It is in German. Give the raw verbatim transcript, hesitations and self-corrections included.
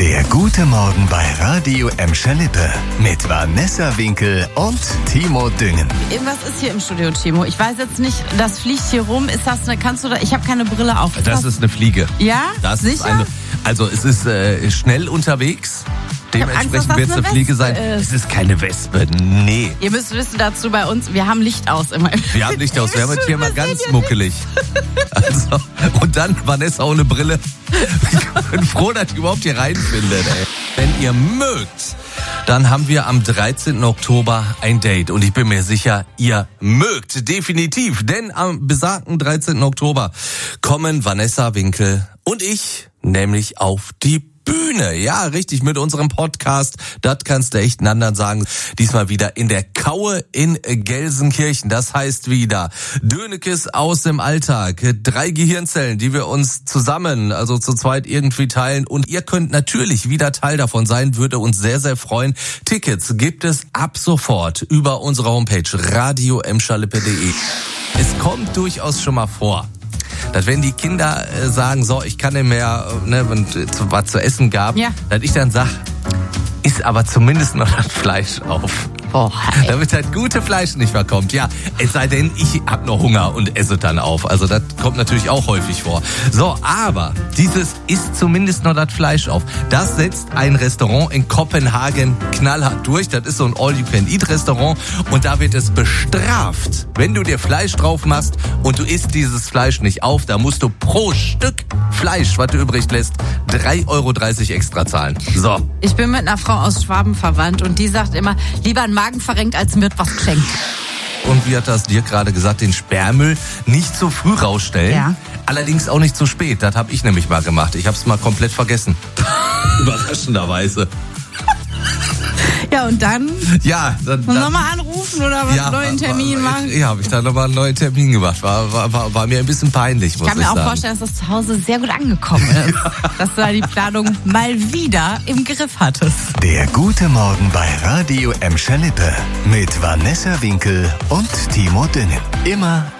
Der gute Morgen bei Radio Emscher Lippe mit Vanessa Winkel und Timo Düngen. Irgendwas ist hier im Studio, Timo. Ich weiß jetzt nicht, das fliegt hier rum. Ist das eine, kannst du da, ich habe keine Brille auf. Ist das, das ist eine Fliege. Ja? Das Sicher? Ist eine, also es ist äh, schnell unterwegs. Dementsprechend wird es eine Fliege sein. Ist. Es ist keine Wespe, nee. Ihr müsst wissen dazu bei uns, wir haben Licht aus immer. Wir haben Licht aus, wir haben jetzt hier mal ganz muckelig. Also, und dann Vanessa ohne Brille. Ich bin froh, dass ihr überhaupt hier reinfindet, ey. Wenn ihr mögt, dann haben wir am dreizehnten Oktober ein Date. Und ich bin mir sicher, ihr mögt definitiv. Denn am besagten dreizehnten Oktober kommen Vanessa Winkel und ich nämlich auf die Bühne. Ja, richtig, mit unserem Podcast. Das kannst du echt einen anderen sagen. Diesmal wieder in der Kaue in Gelsenkirchen. Das heißt wieder Dönekes aus dem Alltag. Drei Gehirnzellen, die wir uns zusammen, also zu zweit irgendwie teilen. Und ihr könnt natürlich wieder Teil davon sein. Würde uns sehr, sehr freuen. Tickets gibt es ab sofort über unsere Homepage radio emscher lippe punkt de. Es kommt durchaus schon mal vor, dass wenn die Kinder äh, sagen, so, ich kann nicht mehr, ne, wenn es was zu essen gab, ja. dass ich dann sag, isst aber zumindest noch das Fleisch auf. Oh, damit das gute Fleisch nicht verkommt. Ja, es sei denn, ich hab noch Hunger und esse dann auf. Also das kommt natürlich auch häufig vor. So, aber dieses isst zumindest noch das Fleisch auf. Das setzt ein Restaurant in Kopenhagen knallhart durch. Das ist so ein All-You-Can-Eat-Restaurant und da wird es bestraft, wenn du dir Fleisch drauf machst und du isst dieses Fleisch nicht auf. Da musst du pro Stück Fleisch, was du übrig lässt, drei Euro dreißig extra zahlen. So. Ich bin mit einer Frau aus Schwaben verwandt und die sagt immer, lieber ein Magen verrenkt, als mir was geschenkt. Und wie hat das dir gerade gesagt, den Sperrmüll nicht zu früh rausstellen. Ja. Allerdings auch nicht zu spät. Das habe ich nämlich mal gemacht. Ich habe es mal komplett vergessen. Überraschenderweise. Ja, und dann? Ja, dann. dann nochmal anrufen oder was? Ja, neuen Termin war, machen? Ja, habe ich dann nochmal einen neuen Termin gemacht. War, war, war, war mir ein bisschen peinlich, muss ich sagen. Ich kann mir auch vorstellen, dass das zu Hause sehr gut angekommen ist. Dass du da die Planung mal wieder im Griff hattest. Der gute Morgen bei Radio Emscher Lippe mit Vanessa Winkel und Timo Düngen. Immer